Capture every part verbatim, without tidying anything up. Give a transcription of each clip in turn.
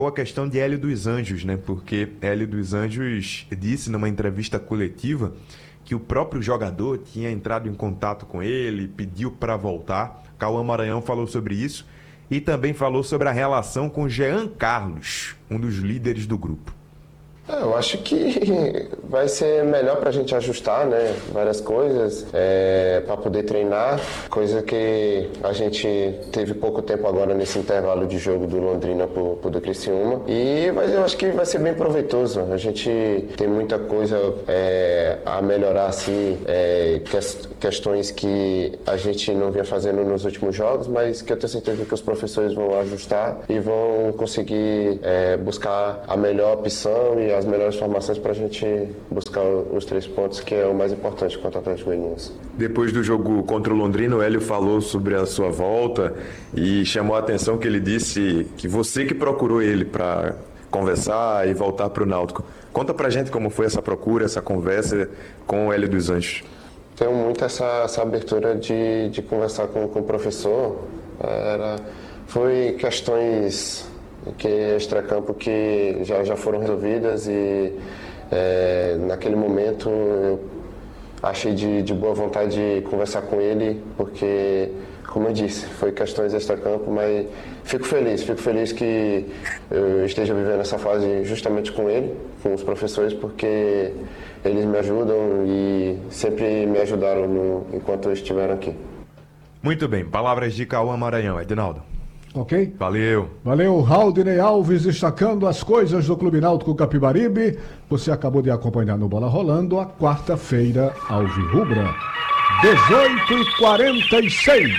A questão de Hélio dos Anjos, né? Porque Hélio dos Anjos disse numa entrevista coletiva que o próprio jogador tinha entrado em contato com ele, pediu para voltar. Cauã Maranhão falou sobre isso e também falou sobre a relação com Jean Carlos, um dos líderes do grupo. Eu acho que vai ser melhor para a gente ajustar, né, várias coisas, é, para poder treinar, coisa que a gente teve pouco tempo agora nesse intervalo de jogo do Londrina pro, pro do Criciúma. E mas eu acho que vai ser bem proveitoso. A gente tem muita coisa é, a melhorar, assim, é, questões que a gente não vinha fazendo nos últimos jogos, mas que eu tenho certeza que os professores vão ajustar e vão conseguir é, buscar a melhor opção e as melhores formações para a gente buscar os três pontos, que é o mais importante contra o Atlético Goianiense. Depois do jogo contra o Londrina, o Hélio falou sobre a sua volta e chamou a atenção que ele disse que você que procurou ele para conversar e voltar para o Náutico. Conta pra gente como foi essa procura, essa conversa com o Hélio dos Anjos. Tenho muito essa, essa abertura de, de conversar com, com o professor. Era, foi questões que extracampo que já, já foram resolvidas e é, naquele momento eu achei de, de boa vontade de conversar com ele, porque, como eu disse, foi questões extracampo, mas fico feliz, fico feliz que eu esteja vivendo essa fase justamente com ele, com os professores, porque eles me ajudam e sempre me ajudaram no, enquanto estiveram aqui. Muito bem, palavras de Cauã Maranhão. Edinaldo. Ok? Valeu. Valeu, Raudinei Alves destacando as coisas do Clube Náutico Capibaribe. Você acabou de acompanhar no Bola Rolando a quarta-feira alvirrubra. dezoito e quarenta e seis.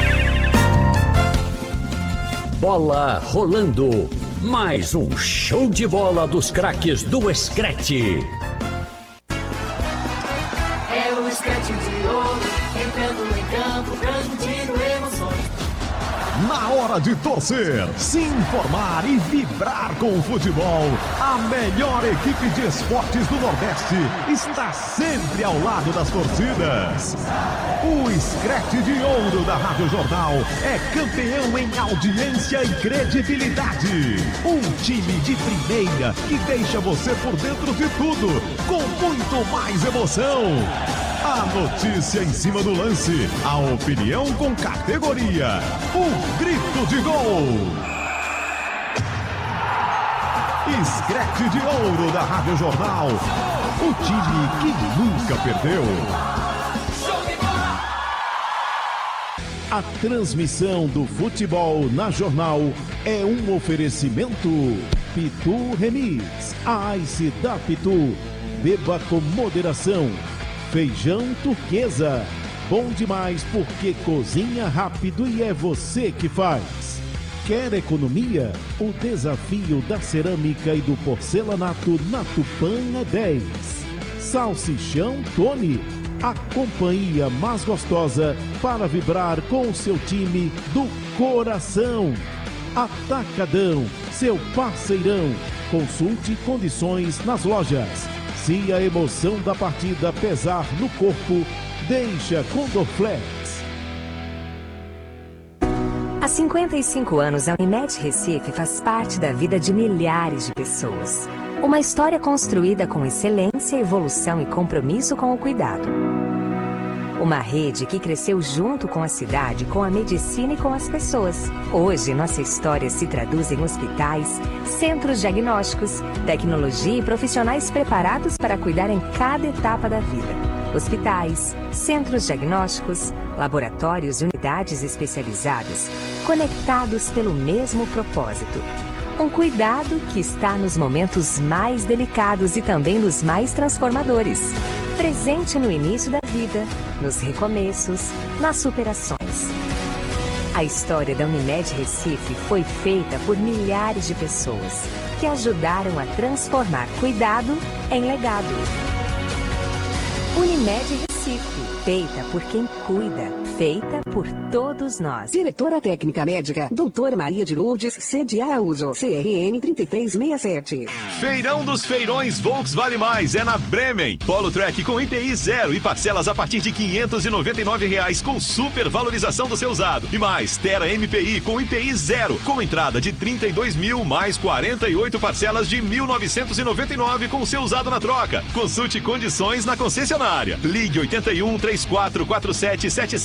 Bola Rolando. Mais um show de bola dos craques do Screte. É o Screte de ouro, entrando em campo, transmitindo emoções. Na hora de torcer, se informar e vibrar com o futebol, a melhor equipe de esportes do Nordeste está sempre ao lado das torcidas. O Screte de Ouro da Rádio Jornal é campeão em audiência e credibilidade. Um time de primeira que deixa você por dentro de tudo, com muito mais emoção. A notícia em cima do lance, a opinião com categoria, o grito de gol. Screte de Ouro da Rádio Jornal, o time que nunca perdeu. A transmissão do futebol na Jornal é um oferecimento Pitu Remis, a Ice da Pitu. Beba com moderação. Feijão Turquesa, bom demais porque cozinha rápido e é você que faz. Quer economia? O desafio da cerâmica e do porcelanato na Tupã é dez. Salsichão Tony, a companhia mais gostosa para vibrar com o seu time do coração. Atacadão, seu parceirão. Consulte condições nas lojas. Se a emoção da partida pesar no corpo, deixa com Dorflex. Há cinquenta e cinco anos, a Unimed Recife faz parte da vida de milhares de pessoas. Uma história construída com excelência, evolução e compromisso com o cuidado. Uma rede que cresceu junto com a cidade, com a medicina e com as pessoas. Hoje, nossa história se traduz em hospitais, centros diagnósticos, tecnologia e profissionais preparados para cuidar em cada etapa da vida. Hospitais, centros diagnósticos, laboratórios e unidades especializadas, conectados pelo mesmo propósito. Um cuidado que está nos momentos mais delicados e também nos mais transformadores. Presente no início da vida, nos recomeços, nas superações. A história da Unimed Recife foi feita por milhares de pessoas que ajudaram a transformar cuidado em legado. Unimed Recife. Recife. Feita por quem cuida. Feita por todos nós. Diretora Técnica Médica, doutora Maria de Lourdes, C D Araújo, C R N três três seis sete. Feirão dos Feirões Volks Vale Mais é na Bremen. Polo Track com I P I zero e parcelas a partir de quinhentos e noventa e nove reais com super valorização do seu usado. E mais, Tera M P I com I P I zero, com entrada de trinta e dois mil mais quarenta e oito parcelas de mil novecentos e noventa e nove com seu usado na troca. Consulte condições na concessionária. Ligue oito um, três quatro quatro sete, sete